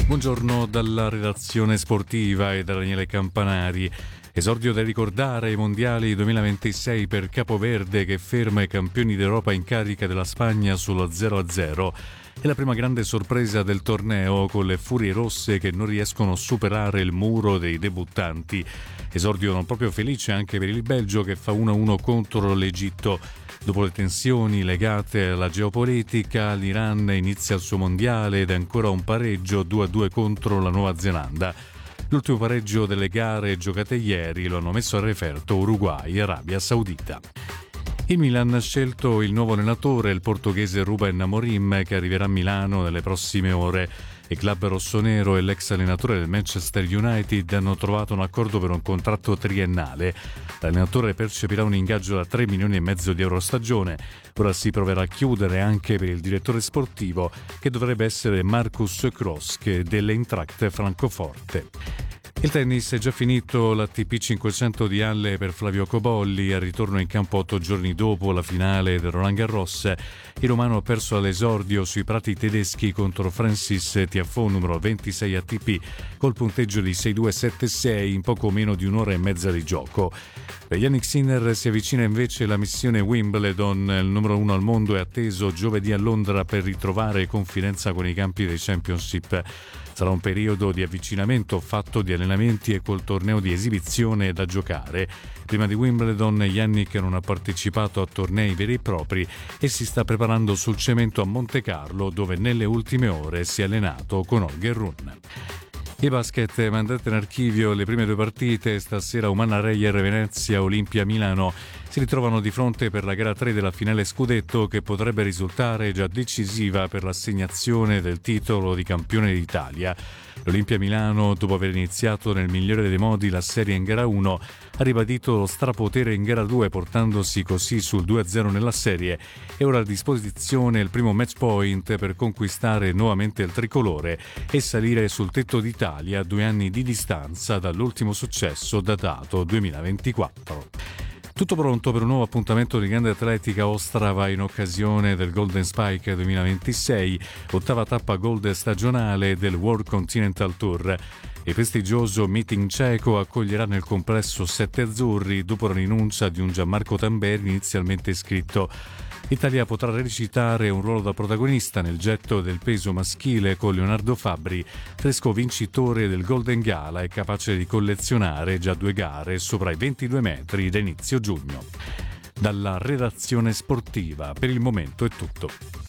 Buongiorno dalla redazione sportiva e da Daniele Campanari. Esordio da ricordare ai mondiali 2026 per Capoverde, che ferma i campioni d'Europa in carica della Spagna sullo 0-0. È la prima grande sorpresa del torneo, con le furie rosse che non riescono a superare il muro dei debuttanti. Esordio non proprio felice anche per il Belgio, che fa 1-1 contro l'Egitto. Dopo le tensioni legate alla geopolitica, l'Iran inizia il suo mondiale ed è ancora un pareggio 2-2 contro la Nuova Zelanda. L'ultimo pareggio delle gare giocate ieri lo hanno messo a referto Uruguay e Arabia Saudita. Il Milan ha scelto il nuovo allenatore, il portoghese Ruben Amorim, che arriverà a Milano nelle prossime ore. Il club rossonero e l'ex allenatore del Manchester United hanno trovato un accordo per un contratto triennale. L'allenatore percepirà un ingaggio da 3,5 milioni di euro a stagione. Ora si proverà a chiudere anche per il direttore sportivo, che dovrebbe essere Marcus Kroos, dell'Eintracht Francoforte. Il tennis è già finito, l'ATP 500 di Halle per Flavio Cobolli, al ritorno in campo 8 giorni dopo la finale del Roland Garros. Il romano ha perso all'esordio sui prati tedeschi contro Francis Tiafoe, numero 26 ATP, col punteggio di 6-2-7-6 in poco meno di un'ora e mezza di gioco. Per Jannik Sinner si avvicina invece la missione Wimbledon. Il numero 1 al mondo è atteso giovedì a Londra per ritrovare confidenza con i campi dei Championship. Sarà un periodo di avvicinamento fatto di allenamenti e col torneo di esibizione da giocare. Prima di Wimbledon Jannik non ha partecipato a tornei veri e propri e si sta preparando sul cemento a Monte Carlo, dove nelle ultime ore si è allenato con Holger Rune. Il basket, mandate in archivio le prime 2 partite. Stasera Umana Reyer Venezia, Olimpia Milano si ritrovano di fronte per la gara 3 della finale scudetto, che potrebbe risultare già decisiva per l'assegnazione del titolo di campione d'Italia. L'Olimpia Milano, dopo aver iniziato nel migliore dei modi la serie in gara 1, ha ribadito lo strapotere in gara 2, portandosi così sul 2-0 nella serie, e ora a disposizione il primo match point per conquistare nuovamente il tricolore e salire sul tetto d'Italia a 2 anni di distanza dall'ultimo successo datato 2024. Tutto pronto per un nuovo appuntamento di grande atletica a Ostrava in occasione del Golden Spike 2026, ottava tappa gold stagionale del World Continental Tour. Il prestigioso meeting ceco accoglierà nel complesso 7 azzurri dopo la rinuncia di un Gianmarco Tamberi inizialmente iscritto. L'Italia potrà recitare un ruolo da protagonista nel getto del peso maschile con Leonardo Fabbri, fresco vincitore del Golden Gala e capace di collezionare già 2 gare sopra i 22 metri da inizio giugno. Dalla redazione sportiva per il momento è tutto.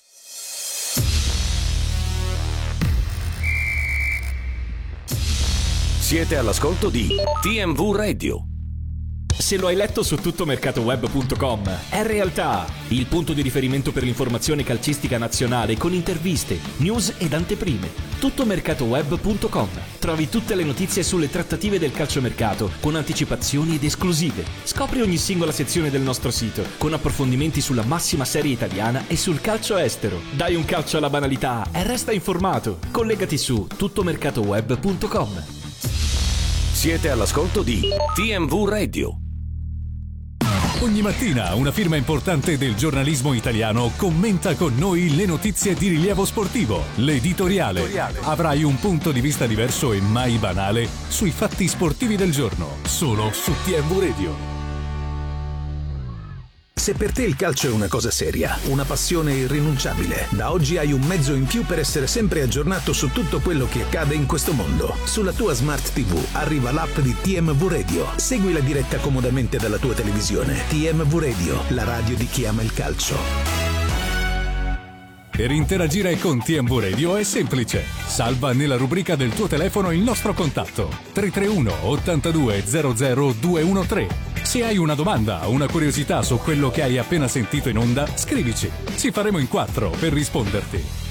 Siete all'ascolto di TMV Radio. Se lo hai letto su tuttomercatoweb.com, è realtà, il punto di riferimento per l'informazione calcistica nazionale con interviste, news ed anteprime. Tuttomercatoweb.com. Trovi tutte le notizie sulle trattative del calciomercato con anticipazioni ed esclusive. Scopri ogni singola sezione del nostro sito con approfondimenti sulla massima serie italiana e sul calcio estero. Dai un calcio alla banalità e resta informato. Collegati su tuttomercatoweb.com. Siete all'ascolto di TMV Radio. Ogni mattina una firma importante del giornalismo italiano commenta con noi le notizie di rilievo sportivo. L'editoriale. Avrai un punto di vista diverso e mai banale sui fatti sportivi del giorno, solo su TMV Radio. Se per te il calcio è una cosa seria, una passione irrinunciabile, da oggi hai un mezzo in più per essere sempre aggiornato su tutto quello che accade in questo mondo. Sulla tua Smart TV arriva l'app di TMV Radio. Segui la diretta comodamente dalla tua televisione. TMV Radio, la radio di chi ama il calcio. Per interagire con TMV Radio è semplice. Salva nella rubrica del tuo telefono il nostro contatto 331 82 00 213. Se hai una domanda o una curiosità su quello che hai appena sentito in onda, scrivici. Ci faremo in 4 per risponderti.